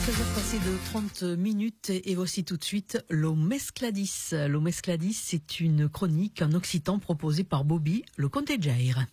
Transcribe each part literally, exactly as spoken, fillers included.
treize heures passées de trente minutes et voici tout de suite Lo Mescladis. Lo Mescladis, c'est une chronique en occitan proposée par Bobby, le comte Jair.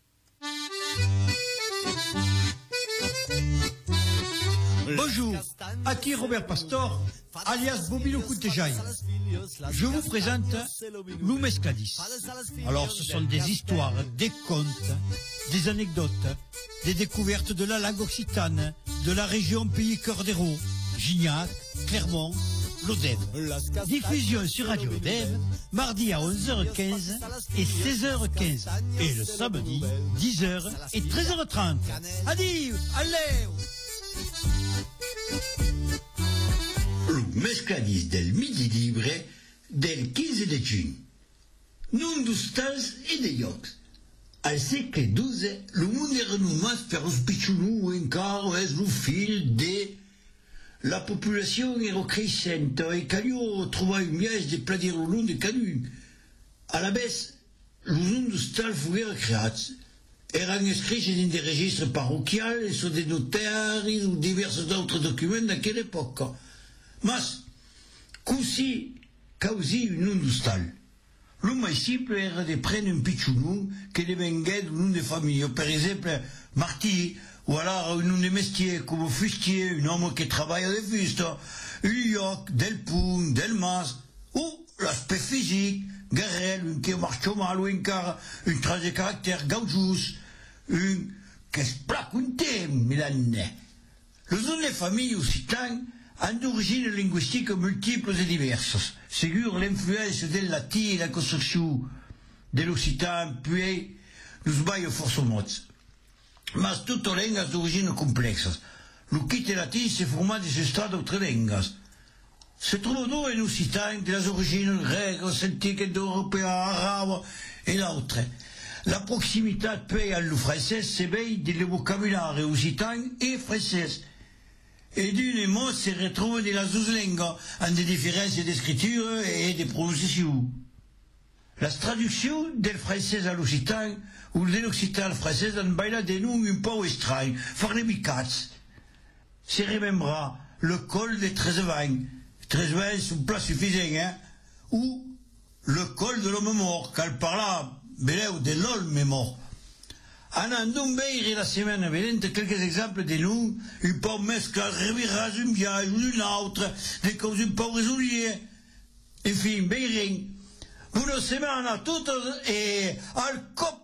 Bonjour, aquí Robert Pastor, alias Bobby le comte Jair. Je vous présente Lo Mescladis. Alors, ce sont des histoires, des contes, des anecdotes, des découvertes de la langue occitane, de la région Pays Cœur d'Hérault, Gignac, Clermont, l'Odève. Diffusion sur Radio Odève, mardi à onze heures quinze et seize heures quinze. Et le samedi, dix heures et treize heures trente. Adieu, allez! Lo Mescladis del Midi Libre del quinze de juny. Nun d'ustals e de llocs. Al segle douze, le món era només per os pitxonus encara és lo fil de... La populació era creixent e calia trobar un miès de pladir lo nom de cadun. A la vez, los noms d'ustals fogueren creats. Eran escrits en des registres parroquials o de notaris o diversos altres documents d'aquella època. Mas, così causi un nom d'ustal. Lo mai simple era de prendre un pitxonou que devengués un nom de famille. Per exemple, Martí, ou alors un nom de mestier, comme fustier, un homme qui travaille à des fustes, un lloc, del punt, del mas, ou l'aspect physique, Garel, un qui marche mal, ou encara un trait de caractère gaujus, un qui es plaque un temps, Milan. Les noms de famille occitans ont d'origine linguistique multiples et diverses, según l'influence del latin et la construction de l'occitan, puis nous baillons force mots. Mas toutes les langues d'origine complexes. Le kit latin se forma de ce stade d'autres langues. Se trouve donc en occitan de les origines grecques, celtiques, européennes, arabes et d'autres. La proximité peut à le français s'éveille du vocabulaire occitan et français. Et d'une mot se retrouve dans les deux langues, en des différences d'écriture et de prononciation. La traduction del français à l'occitan ou de l'occitan al français en baila des noms un peu étranges, farnemicats. Se remembra le col de Trezevin, Trezevin c'est un plat suffisant, hein, ou le col de l'homme mort, cal parla, beleu de l'homme mort. En andant veire la semaine venante quelques exemples de noms, un peu mesclats, revirats un viage ou d'un autre, des causes un peu résoluées. Enfin, veire. Buona settimana a tutti e al cop